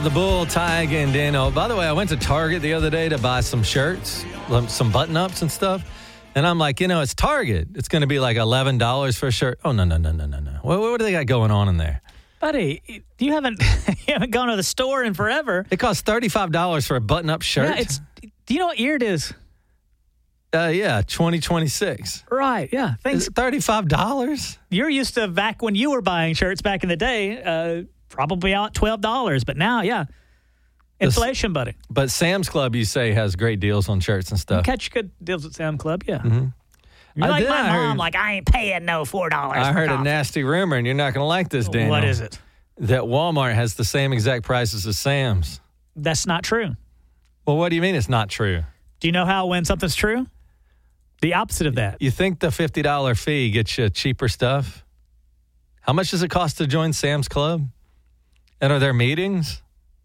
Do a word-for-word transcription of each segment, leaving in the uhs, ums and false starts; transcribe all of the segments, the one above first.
The Bull, Tig, and Dano. By the way, I went to Target the other day to buy some shirts, some button-ups and stuff. And I'm like, you know, it's Target. It's going to be like eleven dollars for a shirt. Oh, no, no, no, no, no, no. What, what do they got going on in there? Buddy, you haven't you haven't gone to the store in forever. It costs thirty-five dollars for a button-up shirt. Yeah, it's. Do you know what year it is? Uh, yeah, twenty twenty-six. Right, yeah. Thanks. thirty-five dollars? You're used to back when you were buying shirts back in the day, uh, probably out twelve dollars. But now, yeah, inflation, buddy. But Sam's Club, you say, has great deals on shirts and stuff. You catch good deals at Sam's Club, yeah. Mm-hmm. You're I like did, my I mom, heard, like, I ain't paying no four dollars I for heard coffee. a nasty rumor, and you're not going to like this, Daniel. What is it? That Walmart has the same exact prices as Sam's. That's not true. Well, what do you mean it's not true? Do you know how when something's true? The opposite of that. You think the fifty dollars fee gets you cheaper stuff? How much does it cost to join Sam's Club? And are there meetings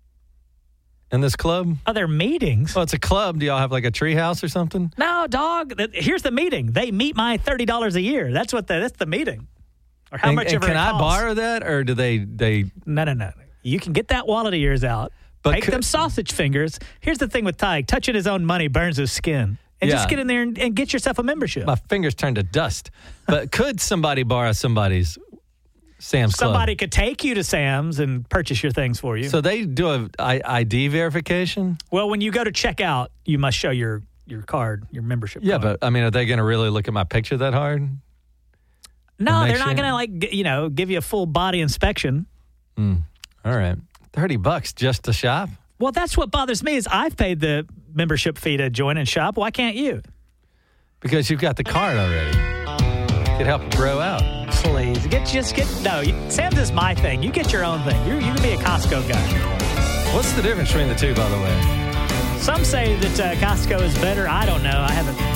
in this club? Are there meetings? Well, it's a club. Do y'all have like a tree house or something? No, dog. Here's the meeting. They meet my thirty dollars a year. That's what the, that's the meeting. Or how and, much and ever can it I costs. borrow that, or do they they? No, no, no. You can get that wallet of yours out. But Take could, them sausage fingers. Here's the thing with Tig. Touching his own money burns his skin. And Yeah. just get in there and, and get yourself a membership. My fingers turn to dust. But could somebody borrow somebody's Sam's Club? Somebody could take you to Sam's and purchase your things for you. So they do a I- ID verification? Well, when you go to check out, you must show your, your card, your membership Yeah, card. but I mean, are they going to really look at my picture that hard? No, make they're not sure? going to, like, g- you know, give you a full body inspection. Mm. All right. thirty bucks just to shop? Well, that's what bothers me is I've paid the membership fee to join and shop. Why can't you? Because you've got the card already. Could help grow out. Please. Get just get no. You, Sam's is my thing. You get your own thing. You you can be a Costco guy. What's the difference between the two, by the way? Some say that uh, Costco is better. I don't know. I haven't